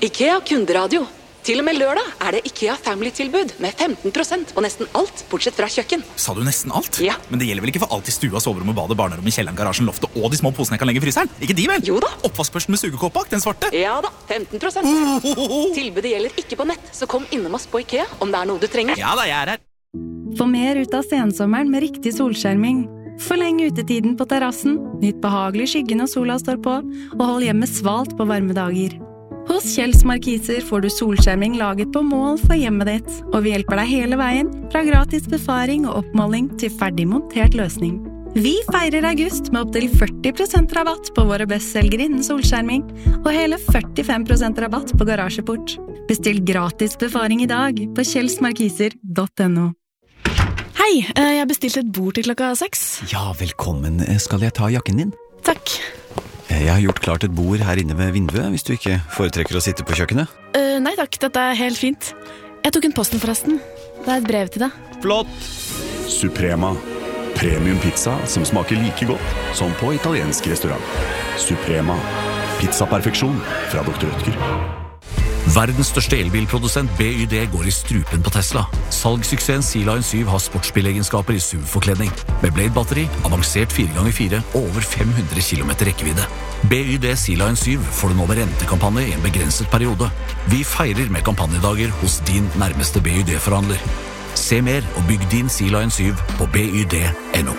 IKEA kunderadio. Til og med lørdag det IKEA Family-tilbud med 15% på nesten alt, bortsett fra kjøkken. Sa du nesten alt? Ja. Men det gjelder vel ikke for alt i stua, soverommet, badet, barnerommet, kjelleren, garasjen, loftet og de små posene jeg kan legge i fryseren? Ikke de vel? Jo da. Oppvaskbørsten med sugekåp bak, den svarte? Ja da, 15%. Tilbudet gjelder ikke på nett, så kom innom oss på IKEA om det noe du trenger. Ja da, jeg her. Få mer ut av sensommeren med riktig solskjerming. Forleng utetiden på terrassen, nytt behagelig skyggen når sola står på, og hold hjemmet svalt på varme dager. Hos Kjells Markiser får du solskjerming laget på mål for hjemmet ditt, og vi hjelper deg hele veien, fra gratis befaring og oppmåling til ferdig montert løsning. Vi feirer august med opp til 40% rabatt på våre bestselgere innen solskjerming, og hele 45% rabatt på garasjeport. Bestill gratis befaring i dag på kjellsmarkiser.no. Hei, jeg bestilte et bord til klokka 6. Ja, velkommen. Skal jeg ta jakken din? Takk. Jeg har gjort klart et bord her inne ved vinduet, hvis du ikke foretrekker å sitte på kjøkkenet. Nei takk, dette helt fint. Jeg tok en posten forresten. Det et brev til deg. Flott! Suprema. Premium pizza som smaker like godt som på italiensk restaurant. Suprema. Pizza-perfeksjon fra Dr. Rødtger. Verdens største elbilprodusent BYD går i strupen på Tesla. Salgssuksessen Sea-Lion 7 har sportsbilegenskaper i SUV-forkledning. Med Blade-batteri, avansert 4x4 og over 500 km rekkevidde. BYD Sea-Lion 7 får du nå med rentekampanje i en begrenset periode. Vi feirer med kampanjedager hos din nærmeste BYD-forhandler. Se mer og bygg din Sea-Lion 7 på byd.no.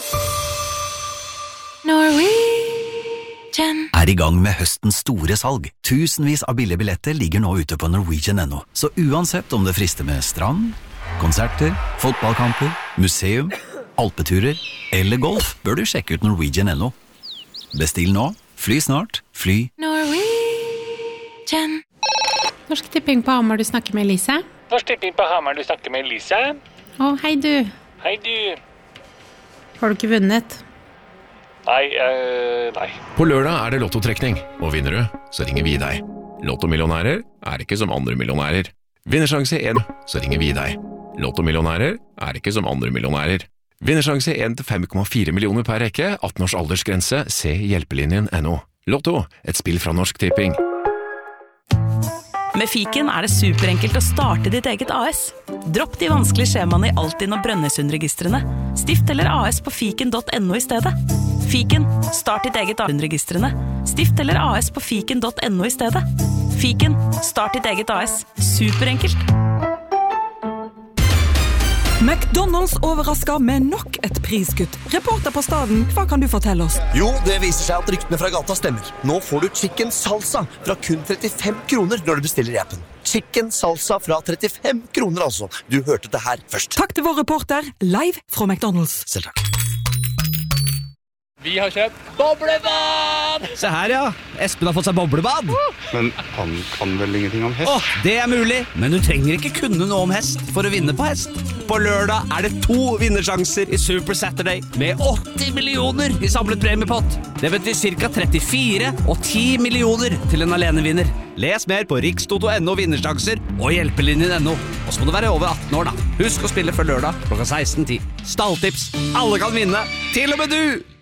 Er i gang med høstens store salg. Tusenvis av billige billetter ligger nå ute på Norwegian.no. Så uansett om det frister med strand, konserter, fotballkamper, museum, alpeturer eller golf, bør du sjekke ut Norwegian.no. Bestill nå, fly snart, fly Norwegian. Norsk Tipping på Hamar, du snakker med Elise. Norsk Tipping på Hamar, du snakker med Elise. Hei du. Hei du. Har du ikke vunnet? Nei. På lørdag det lottotrekning, og vinner du, så ringer vi deg. Lottomillionærer ikke som andre millionærer. Vinnersjanse 1, så ringer vi deg. Lottomillionærer ikke som andre millionærer. Vinnersjanse 1 til 5,4 millioner per rekke, 18 års aldersgrense, se hjelpelinjen.no. Lotto, et spill fra Norsk Tipping. Med Fiken det superenkelt å starte ditt eget AS. Dropp de vanskelige skjemaene i Altinn og Brønnøysundregistrene. Stift eller AS på fiken.no i stedet. Fiken, start ditt eget AS-registrene. Stift eller AS på fiken.no i stedet. Fiken, start ditt eget AS. Superenkelt. McDonald's overrasker med nok et priskutt. Reporter på staden, hva kan du fortelle oss? Jo, det viser seg at ryktene fra gata stemmer. Nå får du chicken salsa fra kun 35 kroner når du bestiller i appen. Chicken salsa fra 35 kroner altså. Du hørte det her først. Takk til vår reporter, live fra McDonald's. Selv takk. Vi har kjøpt boblebad! Se her, ja. Espen har fått seg boblebad. Men han kan vel ingenting om hest? Det mulig, men du trenger ikke kunne noe om hest for å vinne på hest. På lørdag det 2 vinnersjanser i Super Saturday med 80 millioner i samlet premiepott. Det betyr ca. 34 og 10 millioner til en alenevinner. Les mer på rikstoto.no vinnersjanser og hjelpelinjen.no. Og så må du være over 18 år da. Husk å spille før lørdag klokka 16:10. Stalltips. Alle kan vinne, til og med du!